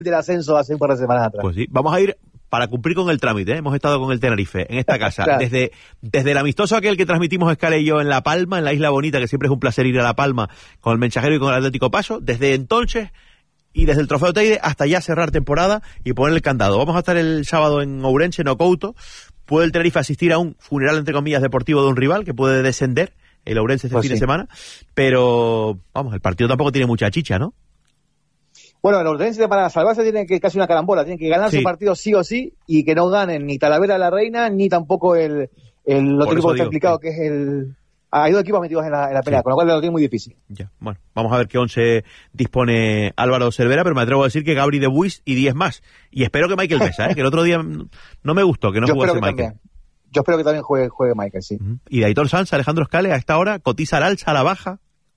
del ascenso hace un par de semanas atrás. Pues sí, vamos a ir para cumplir con el trámite, ¿eh? Hemos estado con el Tenerife en esta casa, claro. desde el amistoso aquel que transmitimos Escala y yo en La Palma, en la Isla Bonita, que siempre es un placer ir a La Palma con el Mensajero y con el Atlético Paso, desde entonces y desde el Trofeo Teide hasta ya cerrar temporada y poner el candado. Vamos a estar el sábado en Ourense, en Ocouto. Puede el Tenerife asistir a un funeral, entre comillas, deportivo de un rival que puede descender, el Ourense este fin de semana, pero vamos, el partido tampoco tiene mucha chicha, ¿no? Bueno, el Ourense para salvarse tiene que casi una carambola, tienen que ganar su partido sí o sí y que no ganen ni Talavera la Reina ni tampoco el otro equipo que está implicado, que es el... Hay dos equipos metidos en la pelea, con lo cual lo tiene muy difícil. Ya, bueno, vamos a ver qué 11 dispone Álvaro Cervera, pero me atrevo a decir que Gabri de Buis y 10 más. Y espero que Michael Mesa, que el otro día no me gustó que no jugase Michael. También. Yo espero que también juegue Michael, sí. Y de Aitor Sanz, Alejandro Scales, a esta hora, cotiza al alza, a la baja.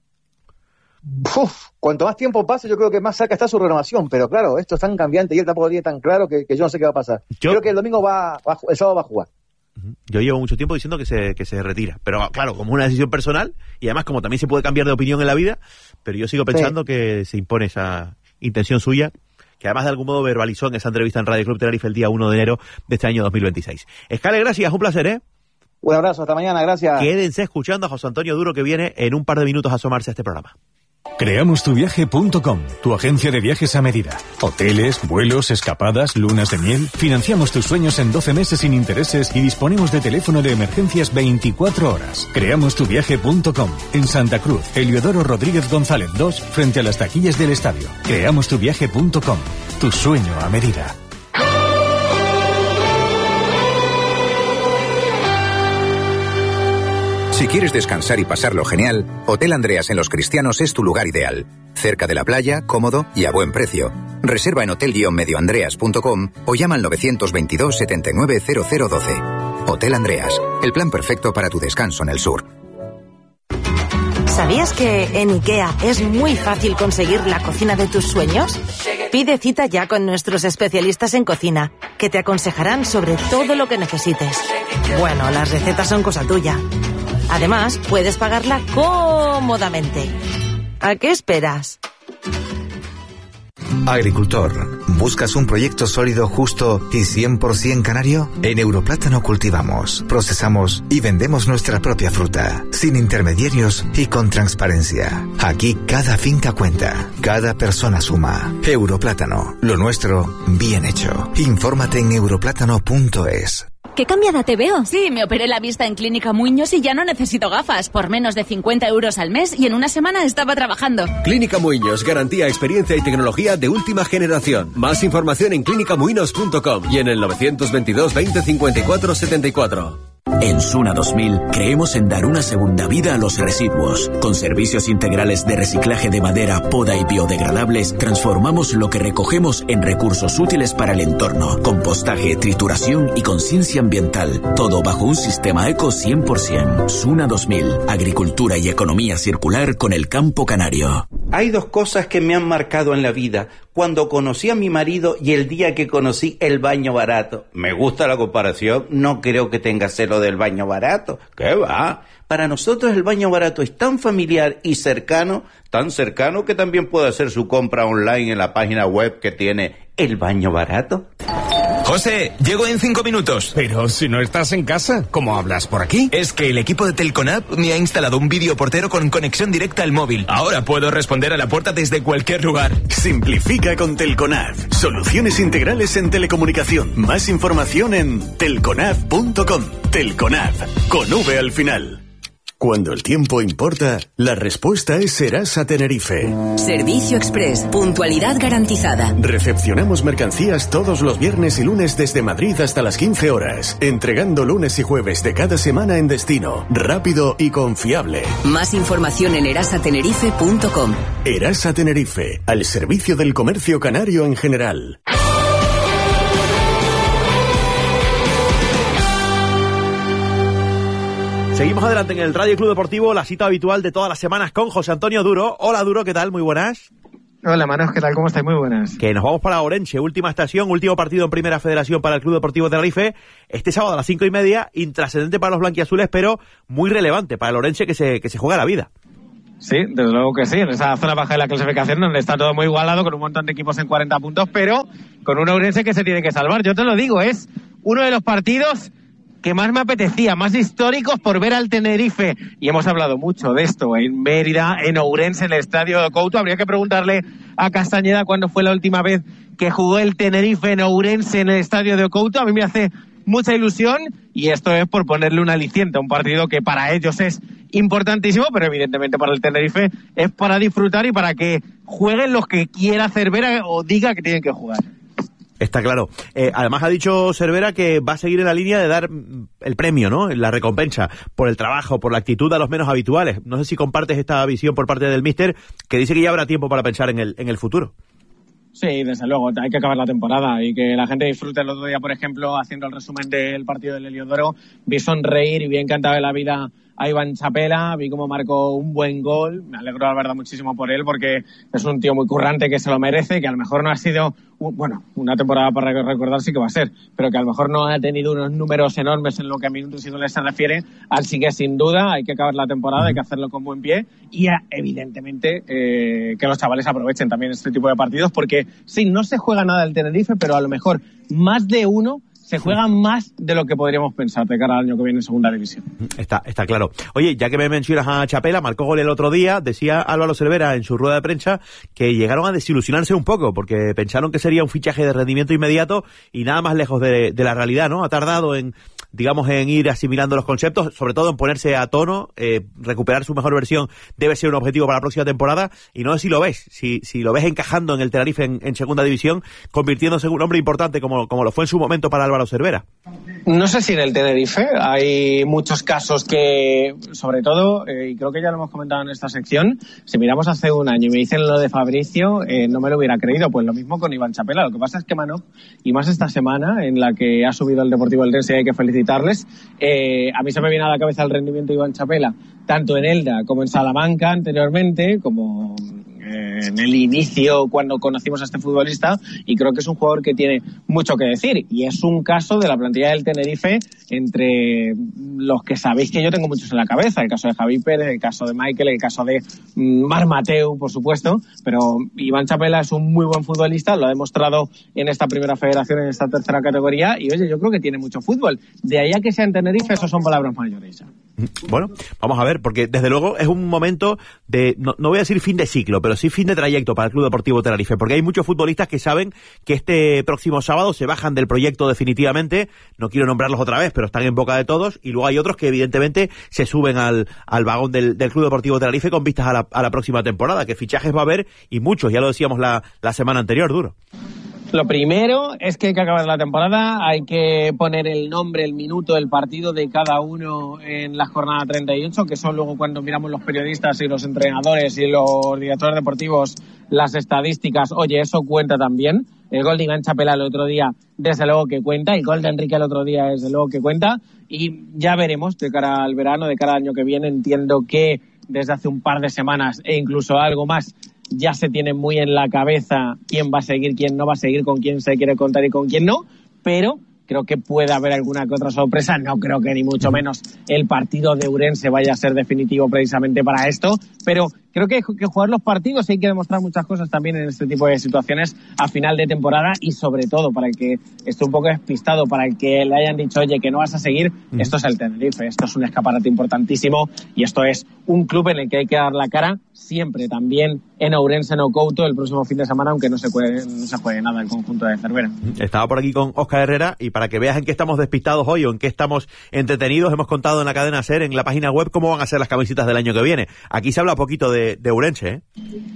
Cuanto más tiempo pase, yo creo que más cerca está su renovación, pero claro, esto es tan cambiante y él tampoco tiene tan claro que yo no sé qué va a pasar. Creo que el domingo el sábado va a jugar. Yo llevo mucho tiempo diciendo que se retira, pero claro, como una decisión personal, y además como también se puede cambiar de opinión en la vida, pero yo sigo pensando que se impone esa intención suya, que además de algún modo verbalizó en esa entrevista en Radio Club Tenerife el día 1 de enero de este año 2026. Escale, gracias, un placer, ¿eh? Un abrazo, hasta mañana, gracias. Quédense escuchando a José Antonio Duro, que viene en un par de minutos a asomarse a este programa. Creamostuviaje.com, tu agencia de viajes a medida. Hoteles, vuelos, escapadas, lunas de miel. Financiamos tus sueños en 12 meses sin intereses y disponemos de teléfono de emergencias 24 horas. Creamostuviaje.com, en Santa Cruz, Heliodoro Rodríguez González 2, frente a las taquillas del estadio. Creamostuviaje.com, tu sueño a medida. Si quieres descansar y pasarlo genial, Hotel Andreas en Los Cristianos es tu lugar ideal. Cerca de la playa, cómodo y a buen precio. Reserva en hotel-medioandreas.com o llama al 922 79 0012. Hotel Andreas, el plan perfecto para tu descanso en el sur. ¿Sabías que en IKEA es muy fácil conseguir la cocina de tus sueños? Pide cita ya con nuestros especialistas en cocina, que te aconsejarán sobre todo lo que necesites. Bueno, las recetas son cosa tuya. Además, puedes pagarla cómodamente. ¿A qué esperas? Agricultor, ¿buscas un proyecto sólido, justo y 100% canario? En Europlátano cultivamos, procesamos y vendemos nuestra propia fruta, sin intermediarios y con transparencia. Aquí cada finca cuenta, cada persona suma. Europlátano, lo nuestro, bien hecho. Infórmate en europlátano.es. ¡Qué cambiada te veo! Sí, me operé la vista en Clínica Muñoz y ya no necesito gafas. Por menos de 50 euros al mes y en una semana estaba trabajando. Clínica Muñoz, garantía, experiencia y tecnología de última generación. Más información en clinicamuinos.com y en el 922 20 54 74. En Suna 2000 creemos en dar una segunda vida a los residuos. Con servicios integrales de reciclaje de madera, poda y biodegradables, transformamos lo que recogemos en recursos útiles para el entorno. Compostaje, trituración y conciencia ambiental. Todo bajo un sistema eco 100%. Suna 2000, agricultura y economía circular con el campo canario. Hay dos cosas que me han marcado en la vida. Cuando conocí a mi marido y el día que conocí el baño barato. Me gusta la comparación, no creo que tenga celo del baño barato. ¿Qué va? Para nosotros el baño barato es tan familiar y cercano, tan cercano que también puede hacer su compra online en la página web que tiene el baño barato. José, llego en 5 minutos. Pero si no estás en casa, ¿cómo hablas por aquí? Es que el equipo de Telconab me ha instalado un videoportero con conexión directa al móvil. Ahora puedo responder a la puerta desde cualquier lugar. Simplifica con Telconab. Soluciones integrales en telecomunicación. Más información en telconab.com. Telconab, con V al final. Cuando el tiempo importa, la respuesta es Serasa Tenerife. Servicio Express, puntualidad garantizada. Recepcionamos mercancías todos los viernes y lunes desde Madrid hasta las 15 horas, entregando lunes y jueves de cada semana en destino, rápido y confiable. Más información en erasatenerife.com. Erasa Tenerife, al servicio del comercio canario en general. Seguimos adelante en el Radio Club Deportivo, la cita habitual de todas las semanas con José Antonio Duro. Hola Duro, ¿qué tal? Muy buenas. Hola Manos, ¿qué tal? ¿Cómo estáis? Muy buenas. Que nos vamos para Ourense, última estación, último partido en Primera Federación para el Club Deportivo Tenerife. Este sábado a las 5:30, intrascendente para los blanquiazules, pero muy relevante para el Ourense que se juega la vida. Sí, desde luego que sí, en esa zona baja de la clasificación donde está todo muy igualado, con un montón de equipos en 40 puntos, pero con un Ourense que se tiene que salvar. Yo te lo digo, es uno de los partidos que más me apetecía, más históricos por ver al Tenerife, y hemos hablado mucho de esto en Mérida, en Ourense, en el estadio de Couto. Habría que preguntarle a Castañeda cuándo fue la última vez que jugó el Tenerife en Ourense en el estadio de Couto. A mí me hace mucha ilusión, y esto es por ponerle un aliciente a un partido que para ellos es importantísimo, pero evidentemente para el Tenerife es para disfrutar y para que jueguen los que quiera Cervera o diga que tienen que jugar. Está claro. Además ha dicho Cervera que va a seguir en la línea de dar el premio, ¿no? La recompensa por el trabajo, por la actitud a los menos habituales. No sé si compartes esta visión por parte del míster, que dice que ya habrá tiempo para pensar en el futuro. Sí, desde luego, hay que acabar la temporada y que la gente disfrute. El otro día, por ejemplo, haciendo el resumen del partido del Heliodoro, vi sonreír y vi encantado de la vida a Iván Chapela, vi cómo marcó un buen gol. Me alegro, la verdad, muchísimo por él, porque es un tío muy currante que se lo merece, que a lo mejor no ha sido, una temporada para recordar sí que va a ser, pero que a lo mejor no ha tenido unos números enormes en lo que a minutos y goles se refiere. Así que sin duda hay que acabar la temporada, hay que hacerlo con buen pie y evidentemente que los chavales aprovechen también este tipo de partidos, porque sí, no se juega nada del Tenerife, pero a lo mejor más de uno se juega más de lo que podríamos pensar de cara al año que viene en segunda división. Está claro. Oye, ya que me mencionas a Chapela, marcó gol el otro día, decía Álvaro Cervera en su rueda de prensa que llegaron a desilusionarse un poco porque pensaron que sería un fichaje de rendimiento inmediato y nada más lejos de la realidad, ¿no? Ha tardado en ir asimilando los conceptos, sobre todo en ponerse a tono, recuperar su mejor versión debe ser un objetivo para la próxima temporada, y no sé si lo ves, si lo ves encajando en el Tenerife en segunda división, convirtiéndose en un hombre importante como lo fue en su momento para Álvaro Cervera. No sé si en el Tenerife hay muchos casos que, sobre todo, y creo que ya lo hemos comentado en esta sección, si miramos hace un año y me dicen lo de Fabricio, no me lo hubiera creído. Pues lo mismo con Iván Chapela. Lo que pasa es que Manok, y más esta semana en la que ha subido el Deportivo Eldense, hay que felicitarles, a mí se me viene a la cabeza el rendimiento de Iván Chapela, tanto en Elda como en Salamanca anteriormente, como en el inicio cuando conocimos a este futbolista, y creo que es un jugador que tiene mucho que decir, y es un caso de la plantilla del Tenerife entre los que sabéis que yo tengo muchos en la cabeza, el caso de Javi Pérez, el caso de Michael, el caso de Marc Mateu, por supuesto, pero Iván Chapela es un muy buen futbolista, lo ha demostrado en esta primera federación, en esta tercera categoría, y oye, yo creo que tiene mucho fútbol. De ahí a que sea en Tenerife, eso son palabras mayores ya. Bueno, vamos a ver, porque desde luego es un momento de, no voy a decir fin de ciclo, pero sí fin de trayecto para el Club Deportivo Tenerife, porque hay muchos futbolistas que saben que este próximo sábado se bajan del proyecto definitivamente, no quiero nombrarlos otra vez, pero están en boca de todos, y luego hay otros que evidentemente se suben al vagón del Club Deportivo Tenerife con vistas a la próxima temporada, que fichajes va a haber, y muchos, ya lo decíamos la semana anterior, Duro. Lo primero es que hay que acabar la temporada, hay que poner el nombre, el minuto, el partido de cada uno en la jornada 38, que son luego cuando miramos los periodistas y los entrenadores y los directores deportivos las estadísticas. Oye, eso cuenta también. El gol de Iván Chapela el otro día, desde luego que cuenta. El gol de Enrique el otro día, desde luego que cuenta. Y ya veremos de cara al verano, de cara al año que viene. Entiendo que desde hace un par de semanas e incluso algo más ya se tiene muy en la cabeza quién va a seguir, quién no va a seguir, con quién se quiere contar y con quién no, pero creo que puede haber alguna que otra sorpresa. No creo que ni mucho menos el partido de Ourense vaya a ser definitivo precisamente para esto, pero creo que jugar los partidos hay que demostrar muchas cosas también en este tipo de situaciones a final de temporada, y sobre todo para el que esté un poco despistado, para el que le hayan dicho, oye, que no vas a seguir, esto es el Tenerife, esto es un escaparate importantísimo y esto es un club en el que hay que dar la cara siempre, también en Ourense, en Couto, el próximo fin de semana, aunque no se juegue nada el conjunto de Cervera. Estaba por aquí con Óscar Herrera, y para que veas en qué estamos despistados hoy o en qué estamos entretenidos, hemos contado en la cadena SER, en la página web, cómo van a ser las camisetas del año que viene. Aquí se habla poquito de Ourense, ¿eh?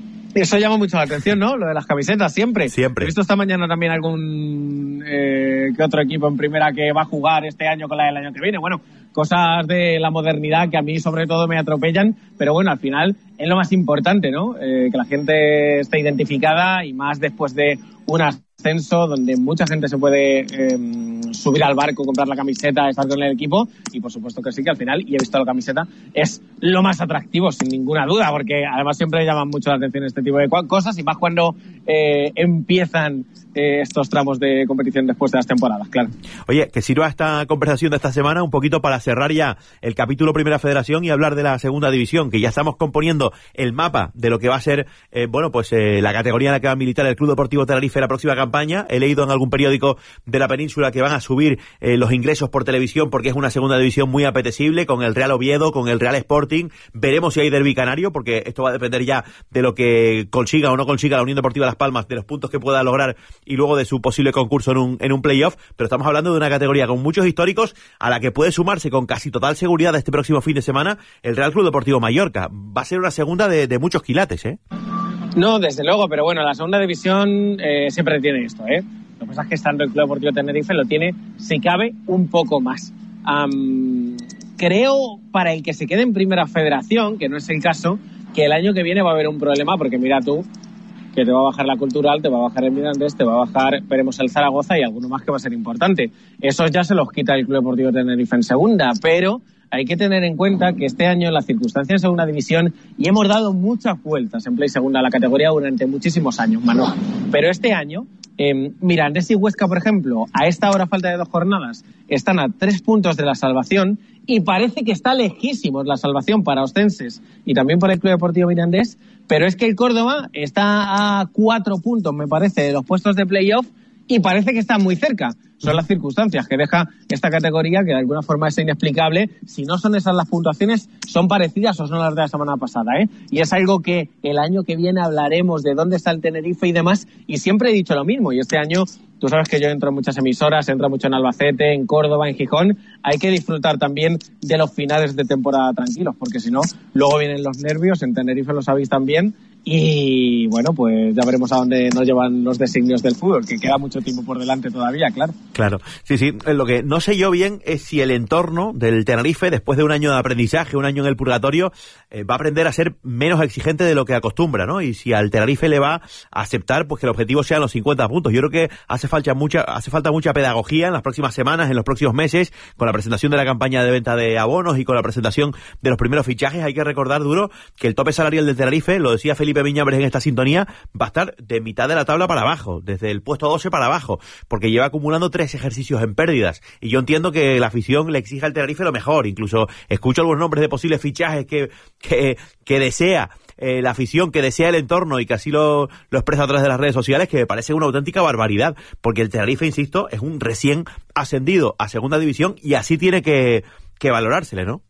Eso llama mucho la atención, ¿no? Lo de las camisetas, siempre. He visto esta mañana también algún que otro equipo en primera que va a jugar este año con la del año que viene. Bueno, cosas de la modernidad que a mí sobre todo me atropellan, pero bueno, al final es lo más importante, ¿no? Que la gente esté identificada, y más después de un ascenso donde mucha gente se puede subir al barco, comprar la camiseta, estar con el equipo, y por supuesto que sí, que al final, y he visto la camiseta, es lo más atractivo, sin ninguna duda, porque además siempre llaman mucho la atención este tipo de cosas, y más cuando empiezan estos tramos de competición después de las temporadas, claro. Oye, que sirva esta conversación de esta semana un poquito para cerrar ya el capítulo Primera Federación y hablar de la Segunda División, que ya estamos componiendo el mapa de lo que va a ser, la categoría en la que va a militar el Club Deportivo Tenerife la próxima campaña. He leído en algún periódico de la península que van a subir los ingresos por televisión porque es una Segunda División muy apetecible, con el Real Oviedo, con el Real Sporting. Veremos si hay derbi canario, porque esto va a depender ya de lo que consiga o no consiga la Unión Deportiva Las Palmas, de los puntos que pueda lograr y luego de su posible concurso en un playoff, pero estamos hablando de una categoría con muchos históricos a la que puede sumarse con casi total seguridad este próximo fin de semana el Real Club Deportivo Mallorca. Va a ser una segunda de muchos quilates, ¿eh? No, desde luego, pero bueno, la Segunda División siempre tiene esto, ¿eh? Lo que pasa es que estando el Club Deportivo Tenerife lo tiene, si cabe, un poco más. Creo, para el que se quede en Primera Federación, que no es el caso, que el año que viene va a haber un problema, porque mira tú, que te va a bajar la Cultural, te va a bajar el Mirandés, te va a bajar, veremos el Zaragoza y alguno más que va a ser importante. Esos ya se los quita el Club Deportivo Tenerife en segunda, pero hay que tener en cuenta que este año las circunstancias en segunda división, y hemos dado muchas vueltas en Play Segunda a la categoría durante muchísimos años, Manuel, pero este año Mirandés y Huesca, por ejemplo, a esta hora, falta de 2 jornadas, están a 3 puntos de la salvación, y parece que está lejísimos la salvación para Ostenses y también para el Club Deportivo Mirandés, pero es que el Córdoba está a 4 puntos, me parece, de los puestos de playoff, y parece que está muy cerca. Son las circunstancias que deja esta categoría, que de alguna forma es inexplicable. Si no son esas las puntuaciones, son parecidas o son las de la semana pasada, ¿eh? Y es algo que el año que viene hablaremos de dónde está el Tenerife y demás, y siempre he dicho lo mismo, y este año, tú sabes que yo entro en muchas emisoras, entro mucho en Albacete, en Córdoba, en Gijón, hay que disfrutar también de los finales de temporada tranquilos, porque si no, luego vienen los nervios, en Tenerife lo sabéis también, y bueno, pues ya veremos a dónde nos llevan los designios del fútbol, que queda mucho tiempo por delante todavía, claro. Claro, sí, lo que no sé yo bien es si el entorno del Tenerife, después de un año de aprendizaje, un año en el purgatorio, va a aprender a ser menos exigente de lo que acostumbra, ¿no? Y si al Tenerife le va a aceptar pues que el objetivo sean los 50 puntos. Yo creo que hace falta mucha pedagogía en las próximas semanas, en los próximos meses, con la presentación de la campaña de venta de abonos y con la presentación de los primeros fichajes. Hay que recordar, Duro, que el tope salarial del Tenerife, lo decía Felipe Viñambres en esta sintonía, va a estar de mitad de la tabla para abajo, desde el puesto 12 para abajo, porque lleva acumulando 3 ejercicios en pérdidas, y yo entiendo que la afición le exige al Tenerife lo mejor. Incluso escucho algunos nombres de posibles fichajes que desea la afición, que desea el entorno, y que así lo expresa a través de las redes sociales, que me parece una auténtica barbaridad, porque el Tenerife, insisto, es un recién ascendido a segunda división, y así tiene que valorársele, ¿no?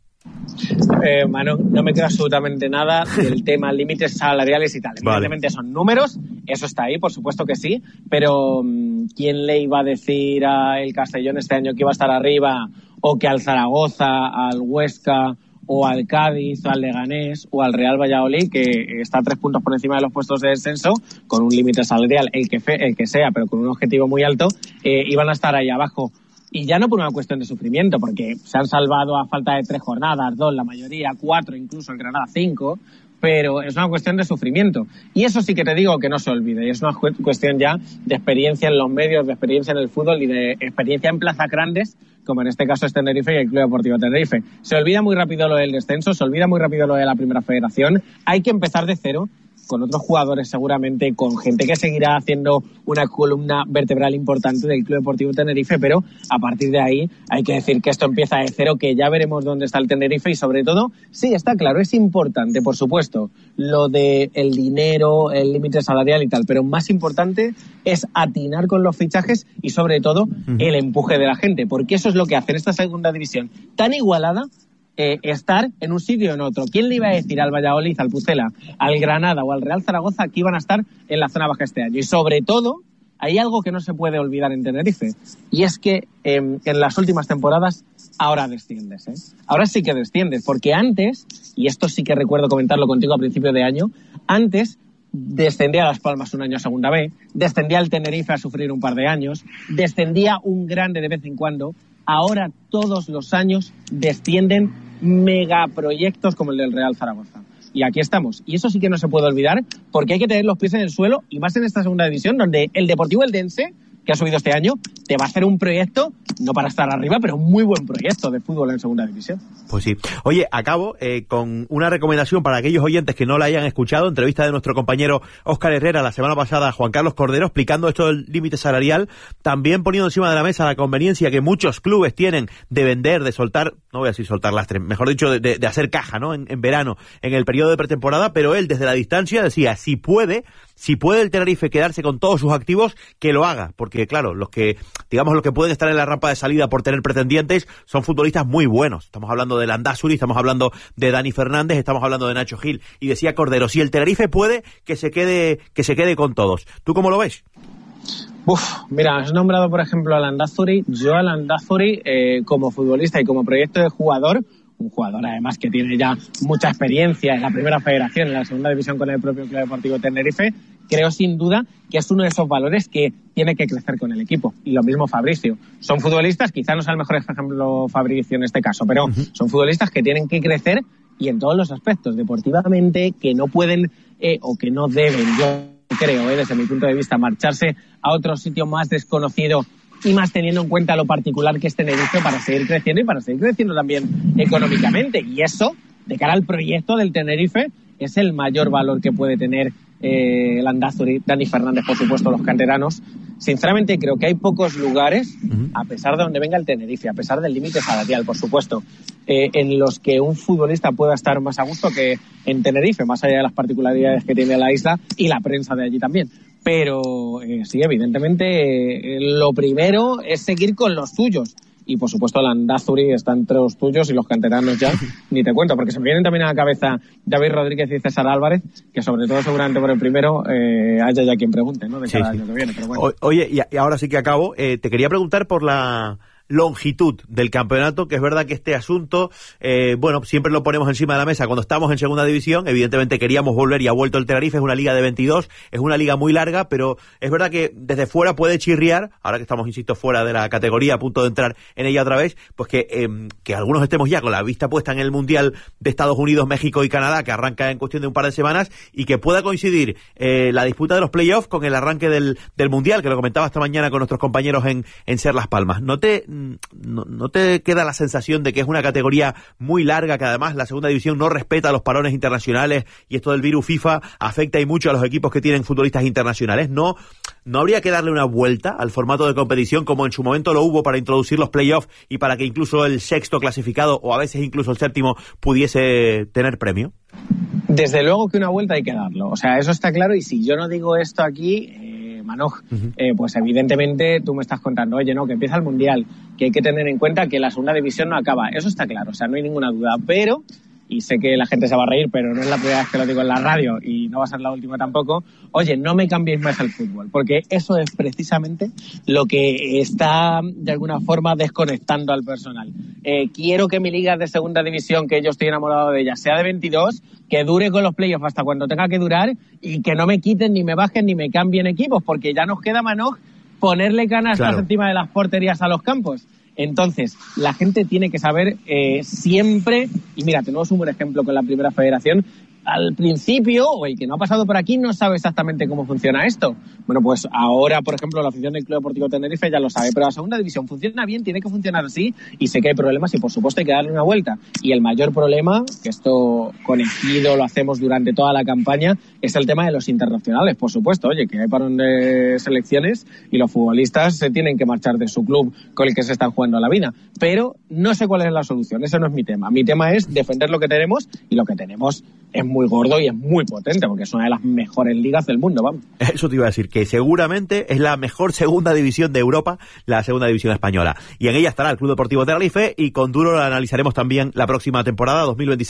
Manu, no me queda absolutamente nada del tema límites salariales y tal. Evidentemente son números, eso está ahí, por supuesto que sí, pero ¿quién le iba a decir a el Castellón este año que iba a estar arriba, o que al Zaragoza, al Huesca, o al Cádiz, o al Leganés, o al Real Valladolid, que está 3 puntos por encima de los puestos de descenso, con un límite salarial, el que sea, pero con un objetivo muy alto, iban a estar ahí abajo? Y ya no por una cuestión de sufrimiento, porque se han salvado a falta de 3 jornadas, 2 la mayoría, 4 incluso, el Granada 5, pero es una cuestión de sufrimiento. Y eso sí que te digo que no se olvide, y es una cuestión ya de experiencia en los medios, de experiencia en el fútbol y de experiencia en plazas grandes, como en este caso es Tenerife y el Club Deportivo Tenerife. Se olvida muy rápido lo del descenso, se olvida muy rápido lo de la Primera Federación, hay que empezar de cero, con otros jugadores seguramente, con gente que seguirá haciendo una columna vertebral importante del Club Deportivo Tenerife, pero a partir de ahí hay que decir que esto empieza de cero, que ya veremos dónde está el Tenerife, y sobre todo, sí, está claro, es importante, por supuesto, lo de el dinero, el límite salarial y tal, pero más importante es atinar con los fichajes y sobre todo el empuje de la gente, porque eso es lo que hace en esta segunda división tan igualada, estar en un sitio o en otro. ¿Quién le iba a decir al Valladolid, al Pucela, al Granada o al Real Zaragoza que iban a estar en la zona baja este año? Y sobre todo, hay algo que no se puede olvidar en Tenerife, y es que en las últimas temporadas ahora desciendes, ¿eh? Ahora sí que desciendes, porque antes, y esto sí que recuerdo comentarlo contigo a principio de año, antes descendía Las Palmas un año a Segunda B, descendía el Tenerife a sufrir un par de años, descendía un Grande de vez en cuando. Ahora todos los años descienden megaproyectos como el del Real Zaragoza. Y aquí estamos. Y eso sí que no se puede olvidar, porque hay que tener los pies en el suelo, y más en esta segunda división, donde el Deportivo Eldense, que ha subido este año, te va a hacer un proyecto, no para estar arriba, pero un muy buen proyecto de fútbol en segunda división. Pues sí. Oye, acabo con una recomendación para aquellos oyentes que no la hayan escuchado, entrevista de nuestro compañero Óscar Herrera la semana pasada a Juan Carlos Cordero, explicando esto del límite salarial, también poniendo encima de la mesa la conveniencia que muchos clubes tienen de vender, de soltar, no voy a decir soltar lastre, mejor dicho, de hacer caja, ¿no? En verano, en el periodo de pretemporada, pero él desde la distancia decía, si puede el Tenerife quedarse con todos sus activos, que lo haga, porque claro, los que pueden estar en la rampa de salida por tener pretendientes son futbolistas muy buenos. Estamos hablando de Landázuri, estamos hablando de Dani Fernández, estamos hablando de Nacho Gil, y decía Cordero, si el Tenerife puede, que se quede con todos. ¿Tú cómo lo ves? Mira, has nombrado por ejemplo a Landázuri. Yo a Landázuri como futbolista y como proyecto de jugador, un jugador además que tiene ya mucha experiencia en la primera federación, en la segunda división con el propio Club Deportivo Tenerife, creo sin duda que es uno de esos valores que tiene que crecer con el equipo. Y lo mismo Fabricio. Son futbolistas, quizá no sea el mejor ejemplo Fabricio en este caso, pero son futbolistas que tienen que crecer y en todos los aspectos, deportivamente, que no pueden o que no deben, yo creo, desde mi punto de vista, marcharse a otro sitio más desconocido y más teniendo en cuenta lo particular que es Tenerife para seguir creciendo y para seguir creciendo también económicamente. Y eso, de cara al proyecto del Tenerife, es el mayor valor que puede tener Landázuri, Dani Fernández, por supuesto, los canteranos. Sinceramente, creo que hay pocos lugares, a pesar de donde venga el Tenerife, a pesar del límite salarial, por supuesto, en los que un futbolista pueda estar más a gusto que en Tenerife, más allá de las particularidades que tiene la isla y la prensa de allí también. Pero sí, evidentemente, lo primero es seguir con los tuyos. Y por supuesto Landázuri está entre los tuyos y los canteranos ya, ni te cuento, porque se me vienen también a la cabeza David Rodríguez y César Álvarez, que sobre todo seguramente por el primero haya ya quien pregunte, ¿no? De cada año que viene, pero bueno. Oye, y ahora sí que acabo, te quería preguntar por la longitud del campeonato, que es verdad que este asunto, siempre lo ponemos encima de la mesa cuando estamos en segunda división. Evidentemente queríamos volver y ha vuelto el Tenerife, es una liga de 22, es una liga muy larga, pero es verdad que desde fuera puede chirriar, ahora que estamos, insisto, fuera de la categoría, a punto de entrar en ella otra vez, pues que algunos estemos ya con la vista puesta en el Mundial de Estados Unidos, México y Canadá, que arranca en cuestión de un par de semanas, y que pueda coincidir la disputa de los playoffs con el arranque del Mundial, que lo comentaba esta mañana con nuestros compañeros en Ser Las Palmas. ¿No te queda la sensación de que es una categoría muy larga, que además la segunda división no respeta los parones internacionales y esto del virus FIFA afecta y mucho a los equipos que tienen futbolistas internacionales? ¿No habría que darle una vuelta al formato de competición como en su momento lo hubo para introducir los playoffs y para que incluso el sexto clasificado o a veces incluso el séptimo pudiese tener premio? Desde luego que una vuelta hay que darlo, o sea, eso está claro, y si yo no digo esto aquí, Manoj, pues evidentemente tú me estás contando, oye, no, que empieza el Mundial, que hay que tener en cuenta que la segunda división no acaba, eso está claro, o sea, no hay ninguna duda, pero, y sé que la gente se va a reír, pero no es la primera vez que lo digo en la radio y no va a ser la última tampoco, oye, no me cambiéis más el fútbol, porque eso es precisamente lo que está de alguna forma desconectando al personal. Quiero que mi liga de segunda división, que yo estoy enamorado de ella, sea de 22, que dure con los playoffs hasta cuando tenga que durar y que no me quiten, ni me bajen, ni me cambien equipos, porque ya nos queda, Manoj, ponerle canastas encima de las porterías a los campos. Entonces, la gente tiene que saber siempre, y mira, tenemos un buen ejemplo con la primera federación, al principio, o el que no ha pasado por aquí, no sabe exactamente cómo funciona esto. Bueno, pues ahora, por ejemplo, la afición del Club Deportivo Tenerife ya lo sabe, pero la segunda división funciona bien, tiene que funcionar así, y sé que hay problemas y por supuesto hay que darle una vuelta. Y el mayor problema, que esto con Ejido lo hacemos durante toda la campaña, es el tema de los internacionales, por supuesto. Oye, que hay parón de selecciones y los futbolistas se tienen que marchar de su club con el que se están jugando la vida. Pero no sé cuál es la solución, ese no es mi tema. Mi tema es defender lo que tenemos, y lo que tenemos es muy gordo y es muy potente, porque es una de las mejores ligas del mundo, vamos. Eso te iba a decir, que seguramente es la mejor segunda división de Europa, la segunda división española. Y en ella estará el Club Deportivo Tenerife, y con Duro lo analizaremos también la próxima temporada,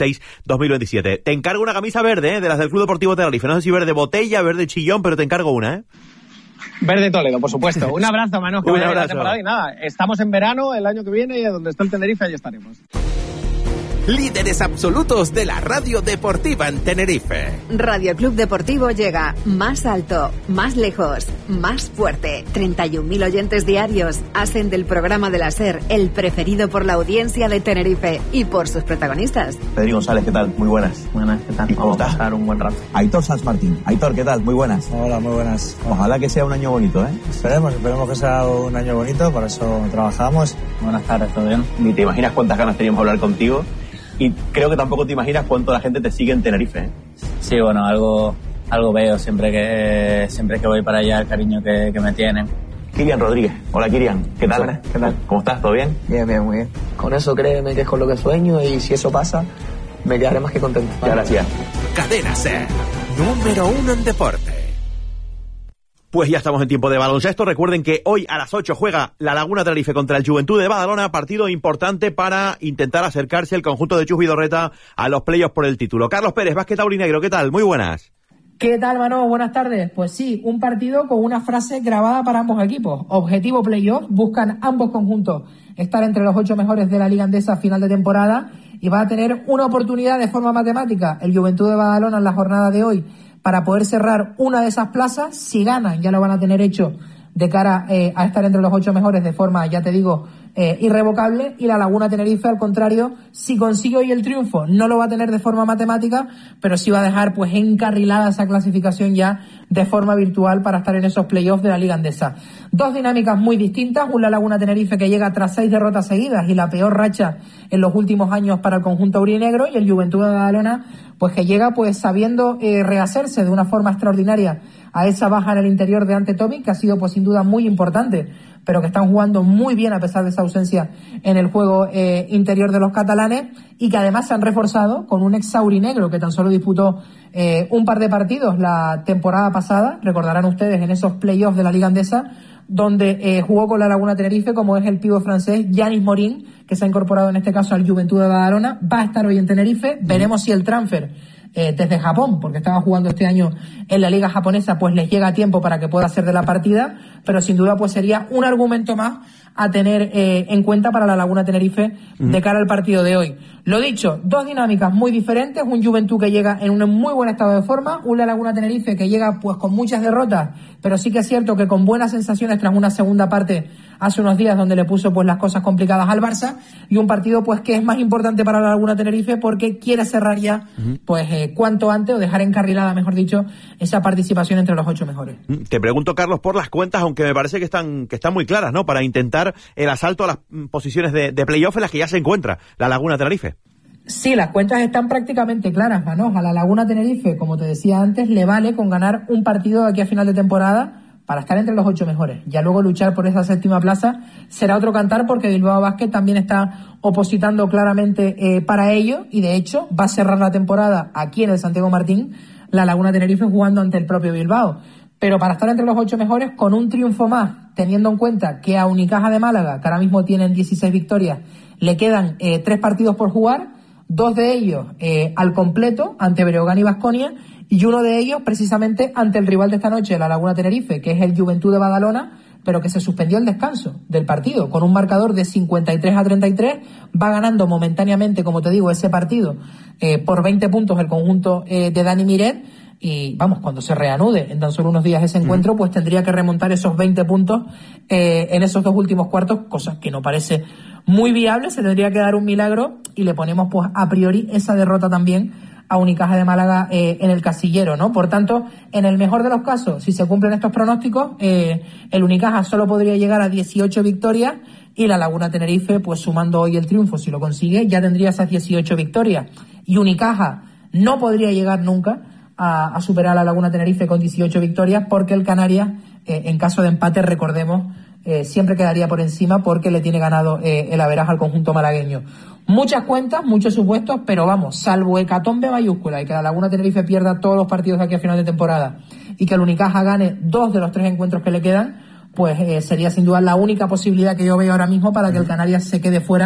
2026-2027. Te encargo una camisa verde, de las del Club Deportivo Tenerife. No sé si verde botella, verde chillón, pero te encargo una, Verde Toledo, por supuesto. Un abrazo, Manoj. Un abrazo. Y nada, estamos en verano el año que viene, y donde está el Tenerife, ahí estaremos. líderes absolutos de la radio deportiva en Tenerife. Radio Club Deportivo llega más alto, más lejos, más fuerte. 31.000 oyentes diarios hacen del programa de la SER el preferido por la audiencia de Tenerife y por sus protagonistas. Federico González, ¿qué tal? Muy buenas. Buenas, ¿qué tal? Vamos a pasar un buen rato. Aitor Sanz Martín. Aitor, ¿qué tal? Muy buenas. Hola, muy buenas. Ojalá que sea un año bonito, ¿eh? Esperemos que sea un año bonito, por eso trabajamos. Buenas tardes, ¿todo bien? Ni te imaginas cuántas ganas teníamos de hablar contigo y creo que tampoco te imaginas cuánto la gente te sigue en Tenerife, ¿eh? Sí, bueno, algo veo siempre que voy para allá, el cariño que me tienen. Kirian Rodríguez. Hola, Kirian. ¿Qué tal? Hola, ¿qué tal? ¿Cómo estás? ¿Todo bien? Bien, muy bien. Con eso créeme que es con lo que sueño y si eso pasa, me quedaré más que contento. Muchas gracias. Cadena SER, número 1 en deporte. Pues ya estamos en tiempo de baloncesto. Recuerden que hoy a las 8 juega la Laguna Tenerife contra el Juventud de Badalona, partido importante para intentar acercarse el conjunto de Chus Vidorreta a los playoffs por el título. Carlos Pérez, básquet aurinegro, ¿qué tal? Muy buenas. ¿Qué tal, Mano? Buenas tardes. Pues sí, un partido con una frase grabada para ambos equipos. Objetivo playoff, buscan ambos conjuntos estar entre los 8 mejores de la Liga Andesa a final de temporada y va a tener una oportunidad de forma matemática el Juventud de Badalona en la jornada de hoy para poder cerrar una de esas plazas. Si ganan, ya lo van a tener hecho de cara a estar entre los 8 mejores de forma, ya te digo, irrevocable. Y la Laguna Tenerife, al contrario, si consigue hoy el triunfo, no lo va a tener de forma matemática, pero sí va a dejar pues encarrilada esa clasificación ya de forma virtual para estar en esos playoffs de la Liga Andesa. Dos dinámicas muy distintas, una Laguna Tenerife que llega tras 6 derrotas seguidas y la peor racha en los últimos años para el conjunto aurinegro, y el Juventud de Badalona pues que llega pues sabiendo rehacerse de una forma extraordinaria a esa baja en el interior de Ante Tomic, que ha sido pues sin duda muy importante, pero que están jugando muy bien a pesar de esa ausencia en el juego interior de los catalanes, y que además se han reforzado con un ex aurinegro que tan solo disputó un par de partidos la temporada pasada, recordarán ustedes, en esos playoffs de la Liga Andesa, donde jugó con la Laguna Tenerife, como es el pívot francés Yanis Morin, que se ha incorporado en este caso al Juventud de Badalona. Va a estar hoy en Tenerife. Veremos si el transfer desde Japón, porque estaba jugando este año en la liga japonesa, pues les llega a tiempo para que pueda hacer de la partida, pero sin duda pues sería un argumento más a tener en cuenta para la Laguna Tenerife de cara al partido de hoy. Lo dicho, dos dinámicas muy diferentes, un Juventud que llega en un muy buen estado de forma, una Laguna Tenerife que llega pues con muchas derrotas, pero sí que es cierto que con buenas sensaciones tras una segunda parte hace unos días donde le puso pues las cosas complicadas al Barça, y un partido pues que es más importante para la Laguna Tenerife porque quiere cerrar ya pues cuanto antes, o dejar encarrilada, mejor dicho, esa participación entre los 8 mejores. Te pregunto, Carlos, por las cuentas, aunque me parece que están muy claras, ¿no? Para intentar el asalto a las posiciones de playoff en las que ya se encuentra la Laguna Tenerife. Sí, las cuentas están prácticamente claras, Manos. A la Laguna Tenerife, como te decía antes, le vale con ganar un partido de aquí a final de temporada para estar entre los 8 mejores. Ya luego luchar por esa séptima plaza será otro cantar, porque Bilbao Basket también está opositando claramente para ello, y de hecho va a cerrar la temporada aquí en el Santiago Martín la Laguna Tenerife jugando ante el propio Bilbao. Pero para estar entre los 8 mejores, con un triunfo más, teniendo en cuenta que a Unicaja de Málaga, que ahora mismo tienen 16 victorias, le quedan 3 partidos por jugar, 2 de ellos al completo ante Breogán y Baskonia, y uno de ellos precisamente ante el rival de esta noche, la Laguna Tenerife, que es el Juventud de Badalona, pero que se suspendió el descanso del partido con un marcador de 53-33, va ganando momentáneamente, como te digo, ese partido por 20 puntos el conjunto de Dani Miret, y vamos, cuando se reanude en tan solo unos días ese encuentro, pues tendría que remontar esos 20 puntos en esos 2 últimos cuartos, cosa que no parece muy viable. Se tendría que dar un milagro, y le ponemos pues a priori esa derrota también a Unicaja de Málaga en el casillero, ¿no? Por tanto, en el mejor de los casos, si se cumplen estos pronósticos, el Unicaja solo podría llegar a 18 victorias, y la Laguna Tenerife, pues sumando hoy el triunfo, si lo consigue, ya tendría esas 18 victorias. Y Unicaja no podría llegar nunca a superar a la Laguna Tenerife con 18 victorias, porque el Canarias, en caso de empate, recordemos, siempre quedaría por encima, porque le tiene ganado el averaje al conjunto malagueño. Muchas cuentas, muchos supuestos, pero vamos, salvo hecatombe mayúscula y que la Laguna Tenerife pierda todos los partidos de aquí a final de temporada y que el Unicaja gane 2 de los 3 encuentros que le quedan, pues sería sin duda la única posibilidad que yo veo ahora mismo para que el Canarias se quede fuera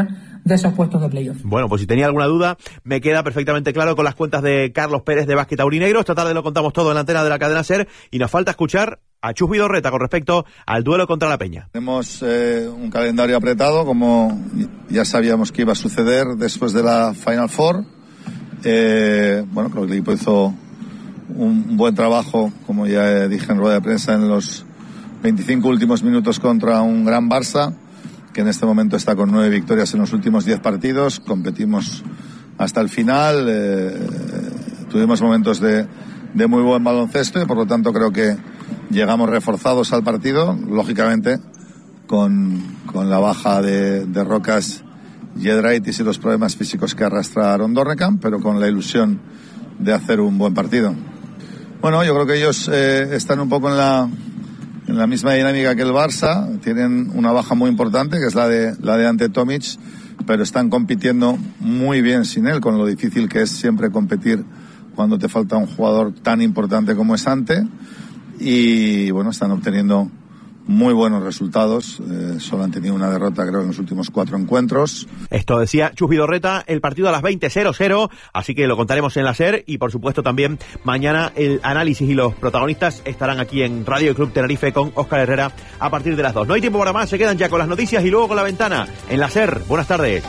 de esos puestos de playoff. Bueno, pues si tenía alguna duda, me queda perfectamente claro con las cuentas de Carlos Pérez de Básquet Aurinegro. Esta tarde lo contamos todo en la antena de la cadena SER y nos falta escuchar a Chus Vidorreta con respecto al duelo contra la Peña. Tenemos un calendario apretado, como ya sabíamos que iba a suceder después de la Final Four. Bueno, creo que el equipo hizo un buen trabajo, como ya dije en rueda de prensa, en los 25 últimos minutos contra un gran Barça, que en este momento está con 9 victorias en los últimos 10 partidos. Competimos hasta el final, tuvimos momentos de muy buen baloncesto y por lo tanto creo que llegamos reforzados al partido, lógicamente con la baja de Rocas Giedraitis y los problemas físicos que arrastra Aaron Dornekamp, pero con la ilusión de hacer un buen partido. Bueno, yo creo que ellos están un poco en la misma dinámica que el Barça. Tienen una baja muy importante, que es la de Ante Tomic, pero están compitiendo muy bien sin él, con lo difícil que es siempre competir cuando te falta un jugador tan importante como es Ante. Y bueno, están obteniendo muy buenos resultados. Solo han tenido una derrota, creo, en los últimos 4 encuentros. Esto decía Chus Vidorreta, el partido a las 20:00, así que lo contaremos en la SER y por supuesto también mañana el análisis y los protagonistas estarán aquí en Radio Club Tenerife con Óscar Herrera a partir de las 2. No hay tiempo para más, se quedan ya con las noticias y luego con la ventana en la SER. Buenas tardes.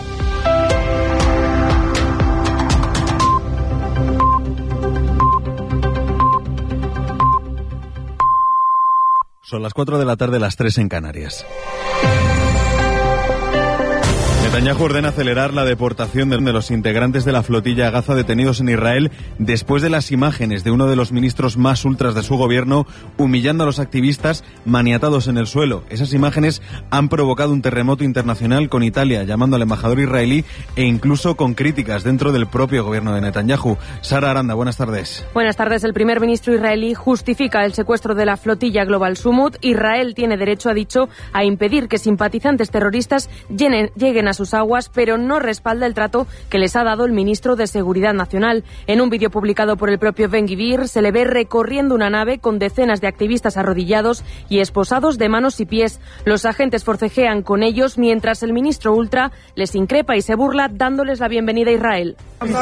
Son las 4 de la tarde, las 3 en Canarias. Netanyahu ordena acelerar la deportación de los integrantes de la flotilla Gaza detenidos en Israel después de las imágenes de uno de los ministros más ultras de su gobierno humillando a los activistas maniatados en el suelo. Esas imágenes han provocado un terremoto internacional, con Italia llamando al embajador israelí e incluso con críticas dentro del propio gobierno de Netanyahu. Sara Aranda, buenas tardes. Buenas tardes. El primer ministro israelí justifica el secuestro de la flotilla Global Summit. Israel tiene derecho, ha dicho, a impedir que simpatizantes terroristas lleguen a sus aguas, pero no respalda el trato que les ha dado el ministro de Seguridad Nacional. En un vídeo publicado por el propio Ben-Gvir se le ve recorriendo una nave con decenas de activistas arrodillados y esposados de manos y pies. Los agentes forcejean con ellos mientras el ministro ultra les increpa y se burla dándoles la bienvenida a Israel.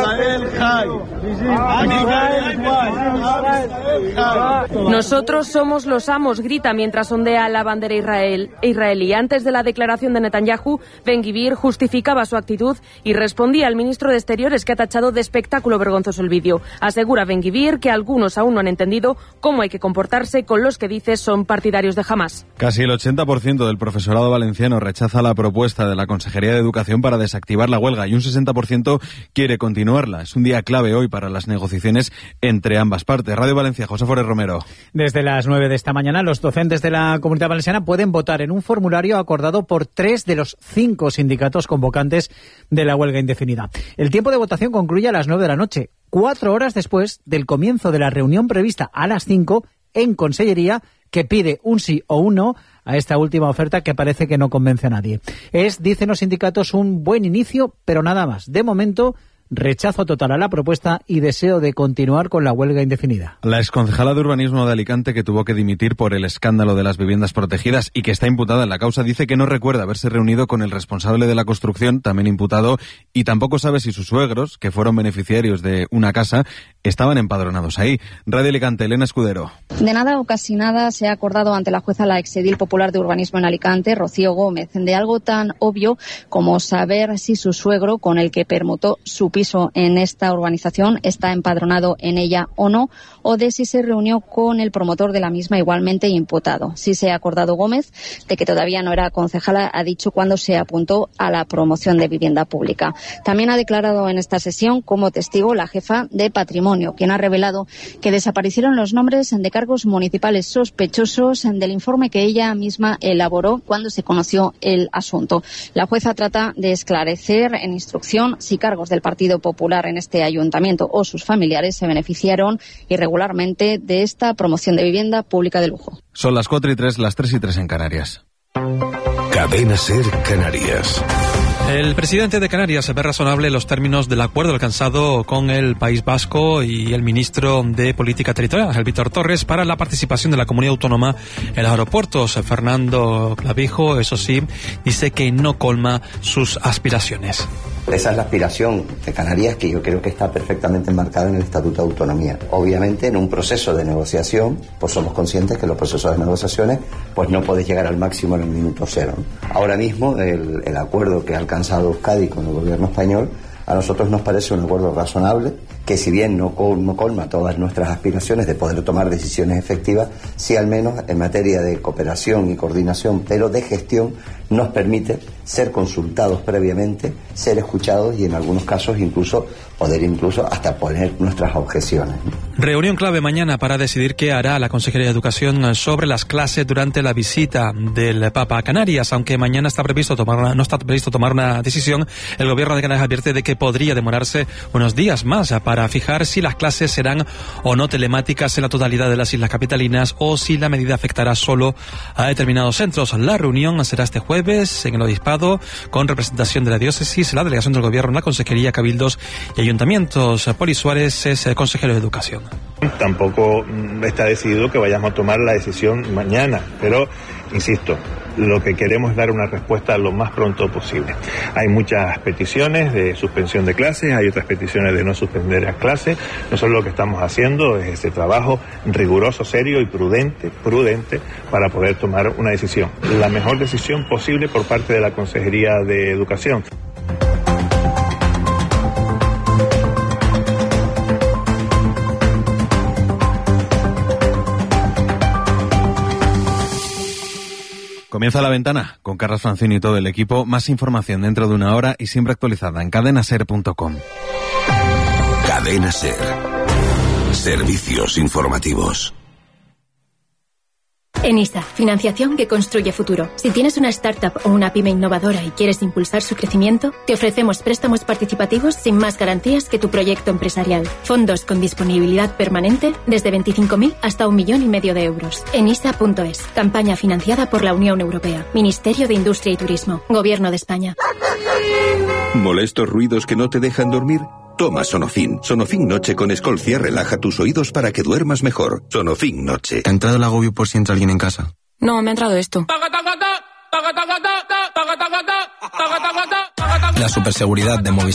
Nosotros somos los amos, grita mientras ondea la bandera israelí. Antes de la declaración de Netanyahu, Ben-Gvir justificaba su actitud y respondía al ministro de Exteriores, que ha tachado de espectáculo vergonzoso el vídeo. Asegura Ben-Gvir que algunos aún no han entendido cómo hay que comportarse con los que dice son partidarios de Hamás. Casi el 80% del profesorado valenciano rechaza la propuesta de la Consejería de Educación para desactivar la huelga y un 60% quiere continuarla. Es un día clave hoy para las negociaciones entre ambas partes. Radio Valencia, José Forés Romero. Desde las 9 de esta mañana, los docentes de la Comunidad Valenciana pueden votar en un formulario acordado por 3 de los 5 sindicatos convocantes de la huelga indefinida. El tiempo de votación concluye a las 9 de la noche, 4 horas después del comienzo de la reunión prevista a las 5 en Consellería, que pide un sí o un no a esta última oferta que parece que no convence a nadie. Es, dicen los sindicatos, un buen inicio, pero nada más. De momento, rechazo total a la propuesta y deseo de continuar con la huelga indefinida. La exconcejala de Urbanismo de Alicante, que tuvo que dimitir por el escándalo de las viviendas protegidas y que está imputada en la causa, dice que no recuerda haberse reunido con el responsable de la construcción, también imputado, y tampoco sabe si sus suegros, que fueron beneficiarios de una casa, estaban empadronados ahí. Radio Alicante, Elena Escudero. De nada o casi nada se ha acordado ante la jueza la exedil popular de Urbanismo en Alicante, Rocío Gómez, de algo tan obvio como saber si su suegro, con el que permutó su piso en esta urbanización, está empadronado en ella o no, o de si se reunió con el promotor de la misma, igualmente imputado. Sí se ha acordado Gómez de que todavía no era concejala, ha dicho, cuando se apuntó a la promoción de vivienda pública. También ha declarado en esta sesión como testigo la jefa de Patrimonio, quien ha revelado que desaparecieron los nombres de cargos municipales sospechosos del informe que ella misma elaboró cuando se conoció el asunto. La jueza trata de esclarecer en instrucción si cargos del Partido Popular en este ayuntamiento o sus familiares se beneficiaron irregularmente de esta promoción de vivienda pública de lujo. Son las 4:03, las 3:03 en Canarias. Cadena SER Canarias. El presidente de Canarias ve razonable los términos del acuerdo alcanzado con el País Vasco y el ministro de Política Territorial, Ángel Víctor Torres, para la participación de la comunidad autónoma en los aeropuertos. Fernando Clavijo, eso sí, dice que no colma sus aspiraciones. Esa es la aspiración de Canarias, que yo creo que está perfectamente enmarcada en el Estatuto de Autonomía. Obviamente, en un proceso de negociación, pues somos conscientes que los procesos de negociaciones pues no puedes llegar al máximo en el minuto cero. Ahora mismo, el acuerdo que ha alcanzado Euskadi con el gobierno español, a nosotros nos parece un acuerdo razonable, que si bien no colma todas nuestras aspiraciones de poder tomar decisiones efectivas, sí al menos en materia de cooperación y coordinación, pero de gestión, nos permite ser consultados previamente, ser escuchados y en algunos casos poder hasta poner nuestras objeciones. Reunión clave mañana para decidir qué hará la Consejería de Educación sobre las clases durante la visita del Papa a Canarias. Aunque mañana no está previsto tomar una decisión, el gobierno de Canarias advierte de que podría demorarse unos días más para fijar si las clases serán o no telemáticas en la totalidad de las islas capitalinas o si la medida afectará solo a determinados centros. La reunión será este jueves en el Obispado con representación de la diócesis, la delegación del gobierno, la consejería, cabildos y ayuntamientos. Poli Suárez es consejero de Educación. Tampoco está decidido que vayamos a tomar la decisión mañana, pero insisto, lo que queremos es dar una respuesta lo más pronto posible. Hay muchas peticiones de suspensión de clases, hay otras peticiones de no suspender las clases. Nosotros lo que estamos haciendo es ese trabajo riguroso, serio y prudente para poder tomar una decisión. La mejor decisión posible por parte de la Consejería de Educación. Comienza La Ventana con Carlos Francini y todo el equipo. Más información dentro de una hora y siempre actualizada en cadenaser.com. Cadena SER. Servicios informativos. ENISA, financiación que construye futuro. Si tienes una startup o una pyme innovadora y quieres impulsar su crecimiento, te ofrecemos préstamos participativos sin más garantías que tu proyecto empresarial. Fondos con disponibilidad permanente desde 25.000 hasta 1,5 millones de euros. ENISA.es. Campaña financiada por la Unión Europea. Ministerio de Industria y Turismo. Gobierno de España. ¿Molestos ruidos que no te dejan dormir? Toma Sonofin. Sonofin Noche con Escolcia relaja tus oídos para que duermas mejor. Sonofin Noche. ¿Te ha entrado el agobio por si entra alguien en casa? No, me ha entrado esto. La superseguridad de Movistar